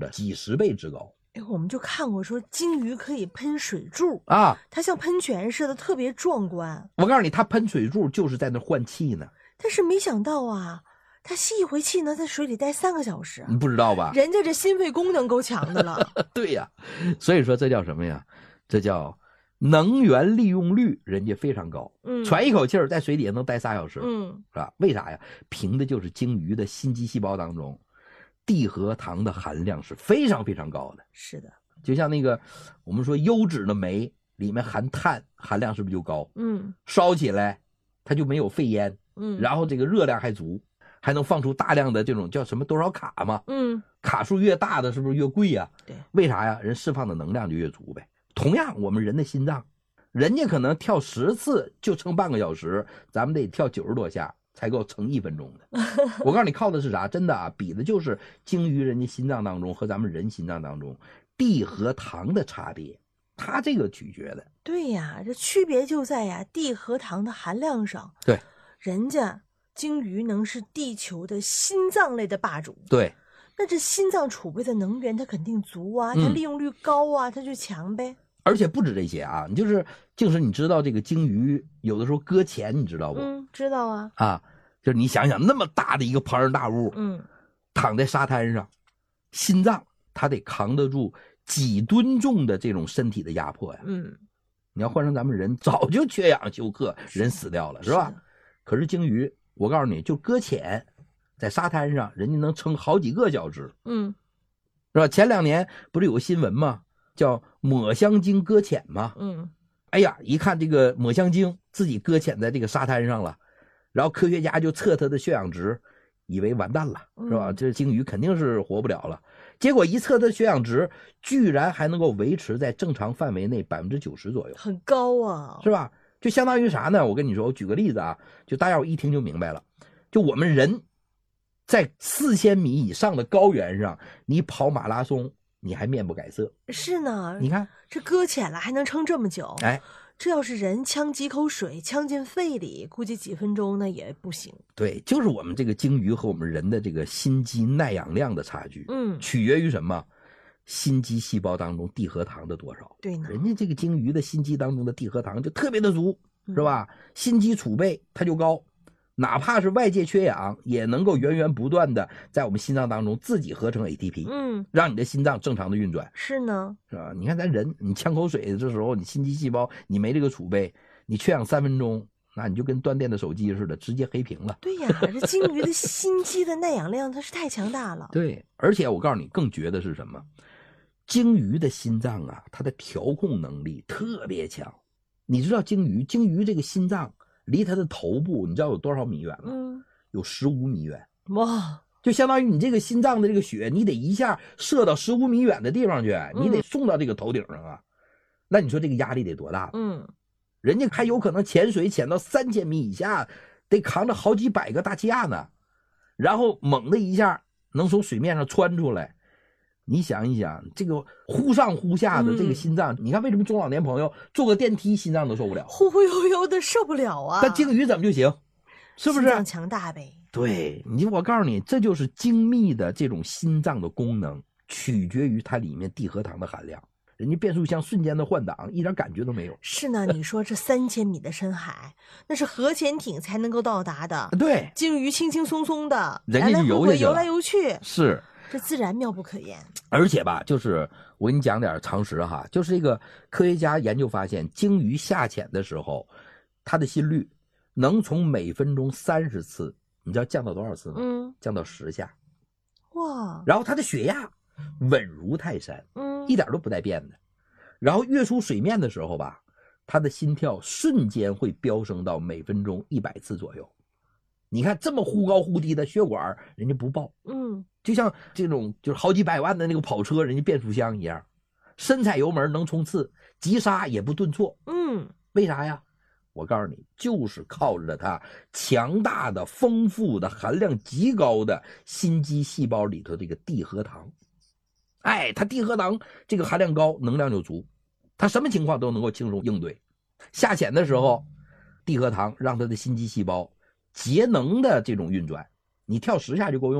的几十倍之高。 我们就看过说鲸鱼可以喷水柱啊， 它像喷泉似的，特别壮观。 我告诉你，它喷水柱就是在那换气呢。 但是没想到啊，它吸一回气能在水里待3个小时。 你不知道吧？ 人家这心肺功能够强的了。 对呀，所以说这叫什么呀？这叫能源利用率，人家非常高。喘一口气儿在水底下能待3小时。是吧？为啥呀？凭的就是鲸鱼的心肌细胞当中地核糖的含量是非常非常高的。 是的， 就像那个我们说优质的煤里面含碳含量是不是就高？烧起来它就没有废烟。然后这个热量还足，还能放出大量的这种叫什么多少卡嘛。卡数越大的是不是越贵呀？ 对， 为啥呀？人释放的能量就越足呗。同样我们人的心脏，人家可能跳10次就撑半个小时，咱们得跳90多下才够撑1分钟的。我告诉你靠的是啥？真的啊，比的就是鲸鱼人家心脏当中和咱们人心脏当中地核糖的差别，它这个取决的。 对呀，这区别就在呀地核糖的含量上。 对， 人家鲸鱼能是地球的心脏类的霸主。 对， 那这心脏储备的能源它肯定足啊，它利用率高啊，它就强呗。 而且不止这些啊，就是你知道这个鲸鱼有的时候搁浅，你知道不？ 知道啊。 啊，就是你想想那么大的一个庞然大物，躺在沙滩上，心脏它得扛得住几吨重的这种身体的压迫呀。你要换成咱们人，早就缺氧休克，人死掉了，是吧？可是鲸鱼，我告诉你，就搁浅在沙滩上，人家能撑好几个小时。是吧？前2年不是有个新闻吗？叫抹香鲸搁浅吗？哎呀，一看这个抹香鲸自己搁浅在这个沙滩上了，然后科学家就测它的血氧值，以为完蛋了，是吧？这鲸鱼肯定是活不了了。结果一测它的血氧值，居然还能够维持在正常范围内90%左右， 很高啊， 是吧？就相当于啥呢？我跟你说，我举个例子啊，就大家伙一听就明白了。就我们人在4000米以上的高原上，你跑马拉松，你还面不改色。 是呢， 你看这搁浅了还能撑这么久。 哎， 这要是人呛几口水呛进肺里，估计几分钟那也不行。 对，就是我们这个鲸鱼和我们人的这个心肌耐氧量的差距，取决于什么？心肌细胞当中地核糖的多少。 对呢， 人家这个鲸鱼的心肌当中的地核糖就特别的足，是吧？心肌储备它就高，哪怕是外界缺氧，也能够源源不断的在我们心脏当中自己合成 ATP，让你的心脏正常的运转。 是呢， 是吧？你看咱人，你呛口水的时候，你心肌细胞你没这个储备，你缺氧3分钟，那你就跟断电的手机似的，直接黑屏了。 对呀，这鲸鱼的心肌的耐氧量它是太强大了。 对，而且我告诉你，更绝的是什么？鲸鱼的心脏啊，它的调控能力特别强。你知道鲸鱼这个心脏离它的头部，你知道有多少米远吗？有15米远。 哇！ 就相当于你这个心脏的这个血，你得一下射到15米远的地方去，你得送到这个头顶上啊。那你说这个压力得多大？人家还有可能潜水潜到3000米以下，得扛着好几百个大气压呢，然后猛的一下能从水面上窜出来。你想一想，这个忽上忽下的这个心脏，你看为什么中老年朋友坐个电梯心脏都受不了， 忽忽悠悠的受不了啊？ 但鲸鱼怎么就行？是不是？ 心脏强大呗。 对，我告诉你，这就是精密的这种心脏的功能，取决于它里面地核糖的含量。人家变速箱瞬间的换挡，一点感觉都没有。 是呢，你说这3000米的深海，那是核潜艇才能够到达的。 对， 鲸鱼轻轻松松的， 人家就游下去了， 游来游去， 是这自然妙不可言。 而且吧，就是我给你讲点常识哈，就是这个科学家研究发现，鲸鱼下潜的时候，它的心率能从每分钟30次，你知道降到多少次吗？降到10下。 哇！ 然后它的血压稳如泰山，一点都不带变的。然后跃出水面的时候吧，它的心跳瞬间会飙升到每分钟100次左右。你看这么忽高忽低的血管，人家不爆，就像这种就是好几百万的那个跑车，人家变速箱一样，深踩油门能冲刺，急刹也不顿挫。为啥呀？我告诉你，就是靠着它强大的、丰富的、含量极高的心肌细胞里头这个地核糖。哎，它地核糖这个含量高，能量就足，它什么情况都能够轻松应对。下潜的时候，地核糖让它的心肌细胞节能的这种运转，你跳10下就够用了。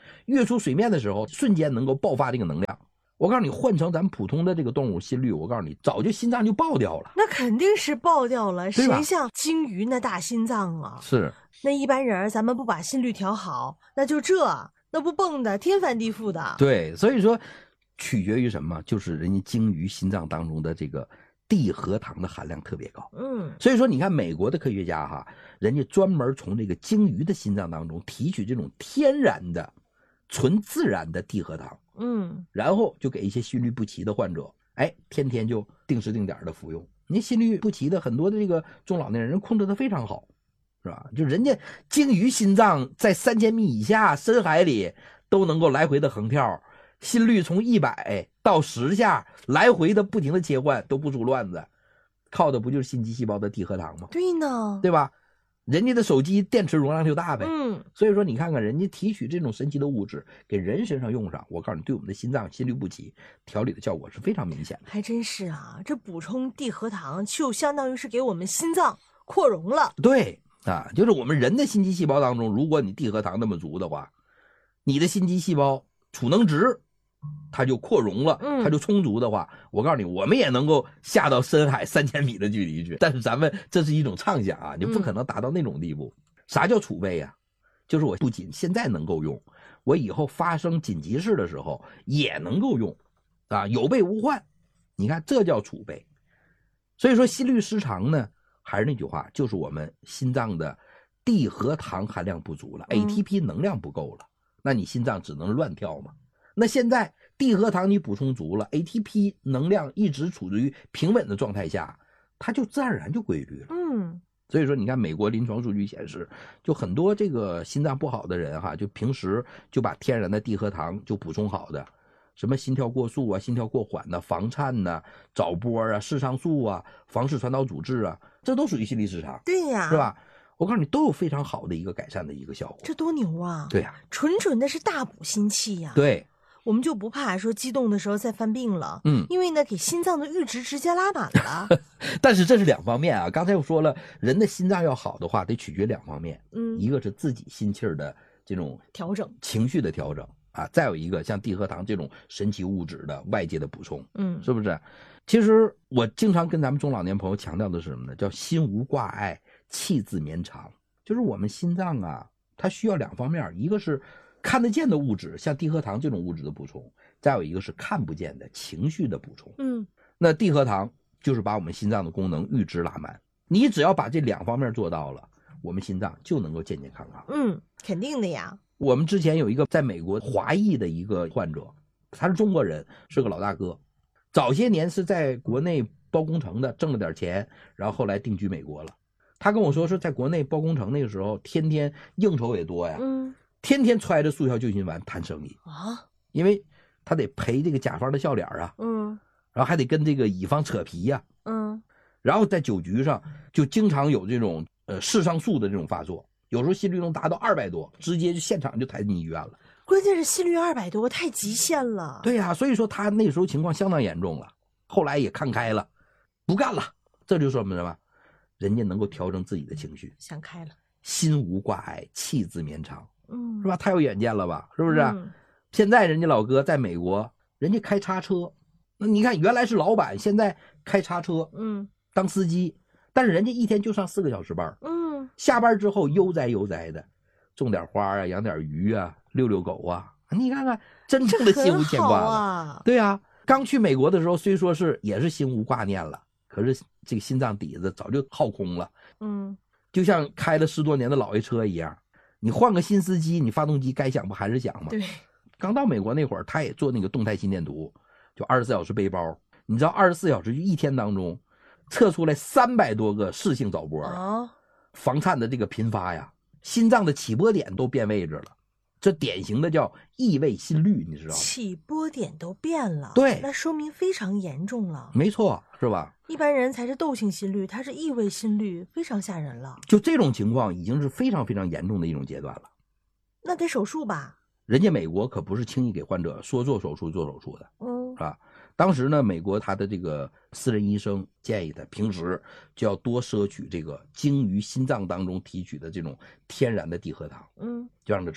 跃出水面的时候，瞬间能够爆发这个能量。我告诉你，换成咱们普通的这个动物心率，我告诉你，早就心脏就爆掉了。 那肯定是爆掉了，谁像鲸鱼那大心脏啊？ 是。 那一般人咱们不把心率调好，那不蹦的天翻地覆的。 对，所以说取决于什么？就是人家鲸鱼心脏当中的这个地核糖的含量特别高。所以说你看美国的科学家哈，人家专门从这个鲸鱼的心脏当中提取这种天然的、纯自然的地核糖。然后就给一些心律不齐的患者，天天就定时定点的服用。你心律不齐的很多的这个中老年人控制的非常好，是吧？就人家鲸鱼心脏在3000米以下深海里都能够来回的横跳，心率从100到10下来回的不停的切换，都不出乱子，靠的不就是心肌细胞的地核糖吗？ 对呢， 对吧？人家的手机电池容量就大呗。所以说你看看人家提取这种神奇的物质给人身上用上，我告诉你，对我们的心脏心律不齐调理的效果是非常明显的。 还真是啊，这补充地核糖就相当于是给我们心脏扩容了。 对啊，就是我们人的心肌细胞当中，如果你地核糖那么足的话，你的心肌细胞储能值它就扩容了，它就充足的话，我告诉你，我们也能够下到深海3000米的距离去。但是咱们这是一种畅想啊，你不可能达到那种地步。啥叫储备啊？就是我不仅现在能够用，我以后发生紧急事的时候也能够用啊，有备无患。你看这叫储备。所以说心律失常呢，还是那句话，就是我们心脏的地核糖含量不足了，ATP 能量不够了，那你心脏只能乱跳嘛。那现在地核糖你补充足了， ATP 能量一直处于平稳的状态下，它就自然而然就规律了。所以说你看美国临床数据显示，就很多这个心脏不好的人哈，就平时就把天然的地核糖就补充好的，什么心跳过速啊、心跳过缓呐、房颤呐、早搏啊、视上素啊、房室传导阻滞啊，这都属于心律失常。 对呀， 是吧？我告诉你，都有非常好的一个改善的一个效果。 这多牛啊！ 对呀， 纯的是大补心气呀。 对。 我们就不怕说激动的时候再犯病了，因为呢给心脏的阈值直接拉满了。 但是这是两方面啊，刚才我说了，人的心脏要好的话，得取决两方面，一个是自己心气儿的这种调整， 情绪的调整啊，再有一个像地核糖这种神奇物质的外界的补充，是不是？其实我经常跟咱们中老年朋友强调的是什么呢？叫心无挂碍，气自绵长。就是我们心脏啊，它需要两方面，一个是看得见的物质，像地核糖这种物质的补充，再有一个是看不见的情绪的补充。那地核糖就是把我们心脏的功能阈值拉满，你只要把这两方面做到了，我们心脏就能够健健康康。 肯定的呀。 我们之前有一个在美国华裔的一个患者，他是中国人，是个老大哥，早些年是在国内包工程的，挣了点钱，然后后来定居美国了。他跟我说是在国内包工程那个时候，天天应酬也多呀，天天揣着速效救心丸谈生意啊，因为他得赔这个甲方的笑脸啊，然后还得跟这个乙方扯皮呀，然后在酒局上就经常有这种视上素的这种发作，有时候心率能达到200多，直接就现场就抬进医院了。 关键是心率200多，太极限了。 对呀，所以说他那时候情况相当严重了，后来也看开了，不干了。这就说明什么？人家能够调整自己的情绪， 想开了， 心无挂碍，气自绵长。是吧？太有远见了吧？是不是？现在人家老哥在美国，人家开叉车，那你看原来是老板，现在开叉车，当司机，但是人家一天就上4个小时班，下班之后悠哉悠哉的，种点花啊，养点鱼啊，遛遛狗啊，你看看真正的心无牵挂了。对啊，刚去美国的时候，虽说是也是心无挂念了，可是这个心脏底子早就耗空了，就像开了10多年的老爷车一样。你换个新司机，你发动机该响不还是响吗？ 对， 刚到美国那会儿，他也做那个动态心电图，就24小时背包。你知道24小时就一天当中，测出来300多个室性早搏啊，房颤的这个频发呀，心脏的起搏点都变位置了，这典型的叫异位心律，你知道吗？ 起搏点都变了， 对， 那说明非常严重了。 没错，是吧？ 一般人才是窦性心律，他是异位心律，非常吓人了。 就这种情况已经是非常非常严重的一种阶段了。 那得手术吧？ 人家美国可不是轻易给患者说做手术做手术的，是吧？当时呢，美国他的这个私人医生建议他平时就要多摄取这个鲸鱼心脏当中提取的这种天然的地核糖，就让他吃。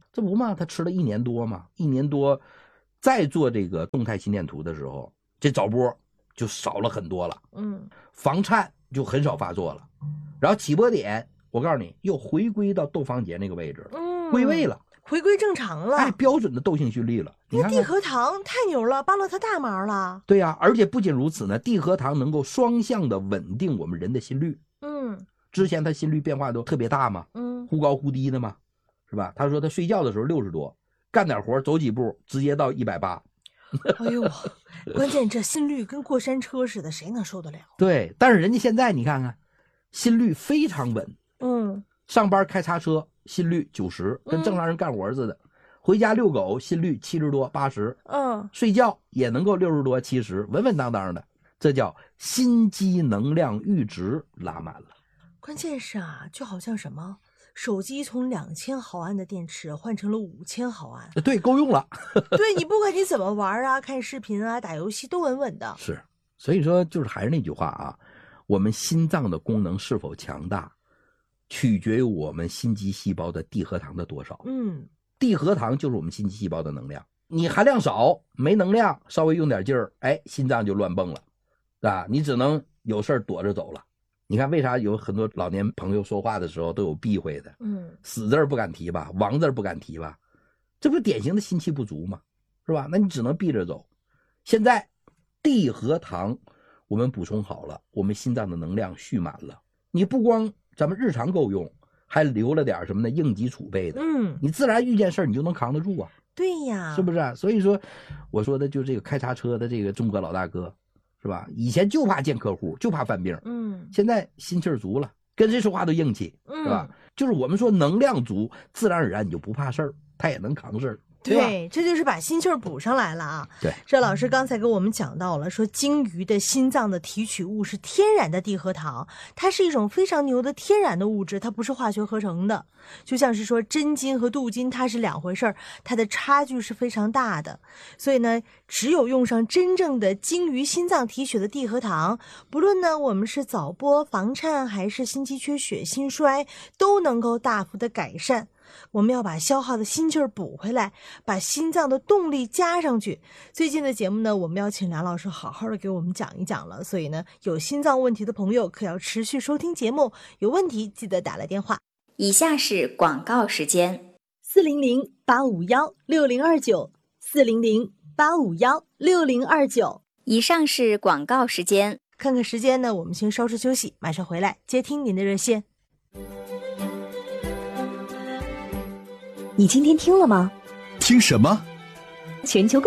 这不嘛，他吃了1年多嘛，1年多，再做这个动态心电图的时候，这早搏就少了很多了，房颤就很少发作了，然后起搏点，我告诉你，又回归到窦房结那个位置了，归位了。 回归正常了， 哎，标准的窦性蓄力了。 那地核糖太牛了，帮了他大忙了。 对呀，而且不仅如此呢，地核糖能够双向的稳定我们人的心率。之前他心率变化都特别大嘛，忽高忽低的嘛，是吧？他说他睡觉的时候60多，干点活走几步直接到180。 哎呦，关键这心率跟过山车似的，谁能受得了？ 对，但是人家现在你看看，心率非常稳。上班开叉车心率90，跟正常人干活似的。回家遛狗心率70多80，睡觉也能够60多70，稳稳当当的。这叫心肌能量阈值拉满了。 关键是啊，就好像什么手机从2000毫安的电池换成了5000毫安， 对，够用了。 对，你不管你怎么玩啊，看视频啊，打游戏都稳稳的。 是，所以说就是还是那句话啊，我们心脏的功能是否强大，取决于我们心肌细胞的地核糖的多少。地核糖就是我们心肌细胞的能量，你含量少，没能量，稍微用点劲儿，哎，心脏就乱蹦了，啊，你只能有事躲着走了。你看为啥有很多老年朋友说话的时候都有避讳的？死字不敢提吧，亡字不敢提吧，这不是典型的心气不足吗？是吧？那你只能避着走。现在地核糖我们补充好了，我们心脏的能量蓄满了，你不光咱们日常够用，还留了点什么呢？应急储备的。你自然遇见事儿你就能扛得住啊。 对呀， 是不是啊？所以说我说的就这个开叉车的这个中国老大哥，是吧？以前就怕见客户，就怕犯病，现在心气儿足了，跟谁说话都硬气，是吧？就是我们说能量足，自然而然你就不怕事儿，他也能扛事儿。 对，这就是把心气儿补上来了啊！ 对， 这老师刚才给我们讲到了，说鲸鱼的心脏的提取物是天然的地核糖，它是一种非常牛的天然的物质，它不是化学合成的。就像是说真金和镀金它是两回事儿，它的差距是非常大的。所以呢，只有用上真正的鲸鱼心脏提取的地核糖，不论呢我们是早搏、房颤还是心肌缺血、心衰，都能够大幅的改善。我们要把消耗的心气儿补回来，把心脏的动力加上去。最近的节目呢，我们要请梁老师好好的给我们讲一讲了，所以呢，有心脏问题的朋友可要持续收听节目，有问题记得打来电话。 以下是广告时间 ：400-851-6029 400-851-6029。 以上是广告时间。 看看时间呢，我们先稍事休息，马上回来接听您的热线。 你今天听了吗？ 听什么？ 全球